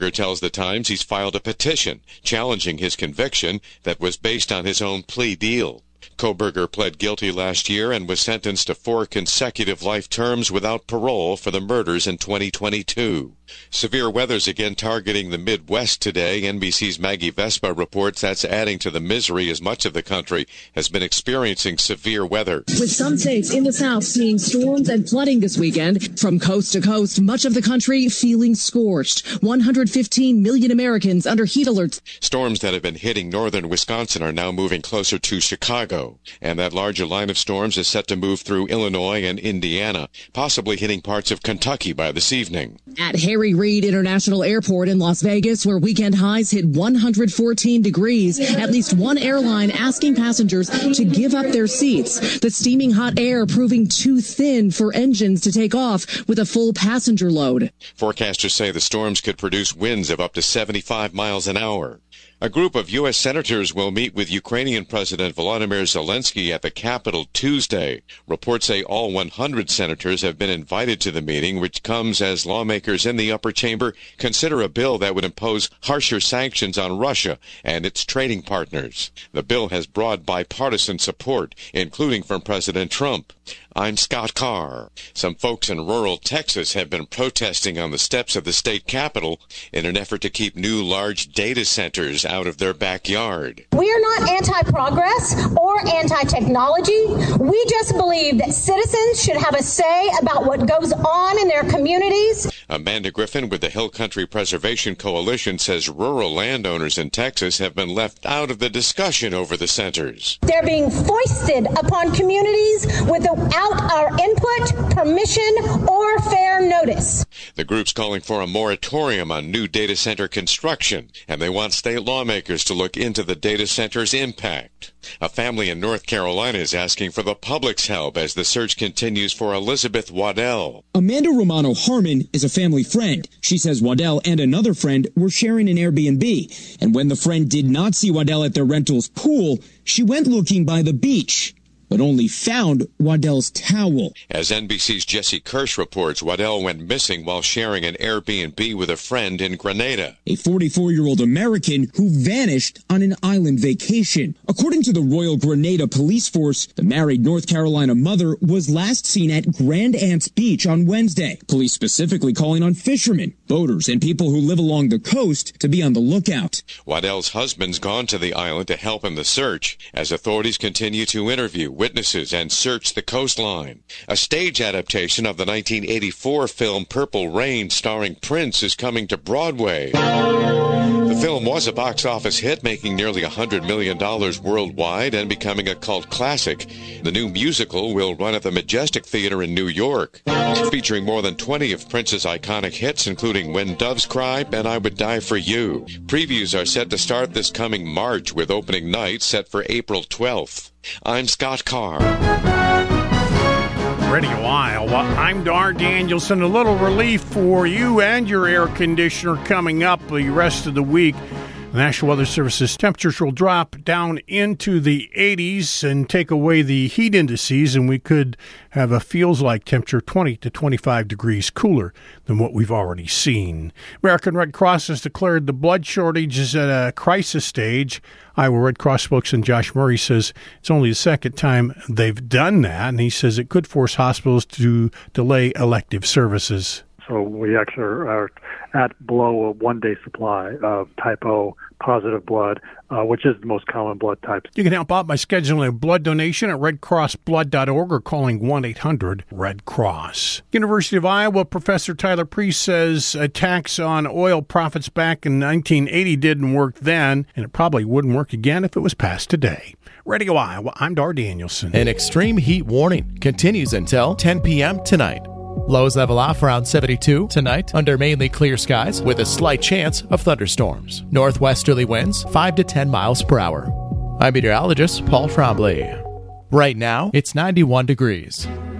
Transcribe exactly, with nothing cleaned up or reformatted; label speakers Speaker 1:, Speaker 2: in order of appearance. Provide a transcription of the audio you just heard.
Speaker 1: tells The Times he's filed a petition challenging his conviction that was based on his own plea deal. Kohberger pled guilty last year and was sentenced to four consecutive life terms without parole for the murders in twenty twenty-two. Severe weather's again targeting the Midwest today. N B C's Maggie Vespa reports that's adding to the misery as much of the country has been experiencing severe weather.
Speaker 2: With some states in the South seeing storms and flooding this weekend, from coast to coast, much of the country feeling scorched. one hundred fifteen million Americans under heat alerts.
Speaker 1: Storms that have been hitting northern Wisconsin are now moving closer to Chicago, and that larger line of storms is set to move through Illinois and Indiana, possibly hitting parts of Kentucky by this evening.
Speaker 2: At Harry Reid International Airport in Las Vegas, where weekend highs hit one hundred fourteen degrees, at least one airline asking passengers to give up their seats. The steaming hot air proving too thin for engines to take off with a full passenger load.
Speaker 1: Forecasters say the storms could produce winds of up to seventy-five miles an hour. A group of U S senators will meet with Ukrainian President Volodymyr Zelensky at the Capitol Tuesday. Reports say all one hundred senators have been invited to the meeting, which comes as lawmakers in the upper chamber consider a bill that would impose harsher sanctions on Russia and its trading partners. The bill has broad bipartisan support, including from President Trump. I'm Scott Carr. Some folks in rural Texas have been protesting on the steps of the state capitol in an effort to keep new large data centers out of their backyard.
Speaker 3: We are not anti-progress or anti-technology. We just believe that citizens should have a say about what goes on in their communities.
Speaker 1: Amanda Griffin with the Hill Country Preservation Coalition says rural landowners in Texas have been left out of the discussion over the centers.
Speaker 3: They're being foisted upon communities without our input, permission, or fair notice.
Speaker 1: The group's calling for a moratorium on new data center construction, and they want state lawmakers to look into the data center's impact. A family in North Carolina is asking for the public's help as the search continues for Elizabeth Waddell.
Speaker 4: Amanda Romano Harmon is a family friend. She says Waddell and another friend were sharing an Airbnb, and when the friend did not see Waddell at their rental's pool, she went looking by the beach, but only found Waddell's towel.
Speaker 1: As N B C's Jesse Kirsch reports, Waddell went missing while sharing an Airbnb with a friend in Grenada.
Speaker 4: A forty-four-year-old American who vanished on an island vacation. According to the Royal Grenada Police Force, the married North Carolina mother was last seen at Grand Anse Beach on Wednesday. Police specifically calling on fishermen, boaters, and people who live along the coast to be on the lookout.
Speaker 1: Waddell's husband's gone to the island to help in the search as authorities continue to interview witnesses and search the coastline. A stage adaptation of the nineteen eighty-four film Purple Rain starring Prince is coming to Broadway. The film was a box office hit, making nearly one hundred million dollars worldwide and becoming a cult classic. The new musical will run at the Majestic Theater in New York, featuring more than twenty of Prince's iconic hits, including When Doves Cry and I Would Die for You. Previews are set to start this coming March, with opening night set for April twelfth. I'm Scott Carr.
Speaker 5: Radio Iowa. I'm Dar Danielson. A little relief for you and your air conditioner coming up the rest of the week. The National Weather Service's temperatures will drop down into the eighties and take away the heat indices, and we could have a feels-like temperature twenty to twenty-five degrees cooler than what we've already seen. American Red Cross has declared the blood shortage is at a crisis stage. Iowa Red Cross spokesman Josh Murray says it's only the second time they've done that, and he says it could force hospitals to delay elective services.
Speaker 6: So we actually are at below a one-day supply of type O positive blood, uh, which is the most common blood type.
Speaker 5: You can help out by scheduling a blood donation at red cross blood dot org or calling one eight hundred red cross. University of Iowa professor Tyler Priest says a tax on oil profits back in nineteen eighty didn't work then, and it probably wouldn't work again if it was passed today. Radio Iowa, I'm Dar Danielson.
Speaker 7: An extreme heat warning continues until ten p.m. tonight. Lows level off around seventy-two tonight under mainly clear skies with a slight chance of thunderstorms. Northwesterly winds five to ten miles per hour. I'm meteorologist Paul Trombley. Right now, it's ninety-one degrees.